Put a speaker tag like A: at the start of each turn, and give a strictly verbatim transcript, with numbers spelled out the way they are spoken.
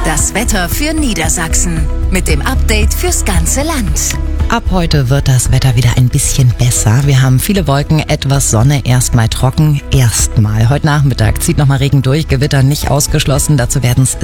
A: Das Wetter für Niedersachsen mit dem Update fürs ganze Land.
B: Ab heute wird das Wetter wieder ein bisschen besser. Wir haben viele Wolken, etwas Sonne, erstmal trocken. Erstmal. Heute Nachmittag zieht nochmal Regen durch, Gewitter nicht ausgeschlossen. Dazu werden es